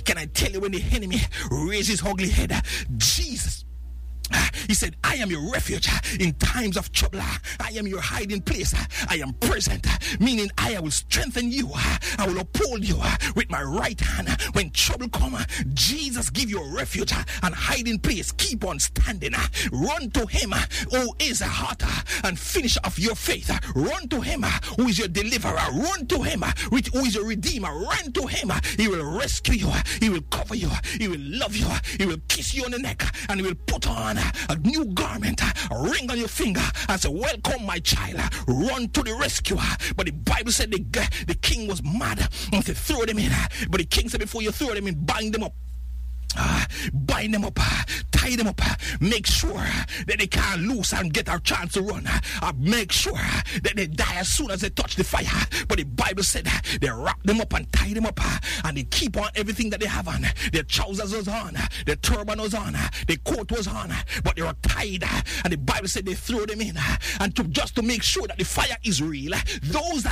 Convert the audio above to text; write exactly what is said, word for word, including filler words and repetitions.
Can I tell you, when the enemy raises his ugly head, Jesus, he said, I am your refuge in times of trouble. I am your hiding place. I am present, meaning I will strengthen you. I will uphold you with my right hand. When trouble comes, Jesus give you a refuge and hiding place. Keep on standing. Run to him who is a heart and finisher of your faith. Run to him who is your deliverer. Run to him who is your redeemer. Run to him. He will rescue you. He will cover you. He will love you. He will kiss you on the neck, and he will put on a new garment, a ring on your finger, and say, welcome my child, run to the rescue. But the Bible said the, the king was mad and said, throw them in. But the king said, before you throw them in, bind them up. Uh, bind them up, uh, tie them up, uh, make sure uh, that they can't lose and get a chance to run. Uh, make sure uh, that they die as soon as they touch the fire. But the Bible said uh, they wrap them up and tie them up, uh, and they keep on everything that they have on. Their trousers was on, uh, their turban was on, uh, their coat was on, uh, but they were tied. Uh, and the Bible said they threw them in, uh, and to just to make sure that the fire is real. Uh, those that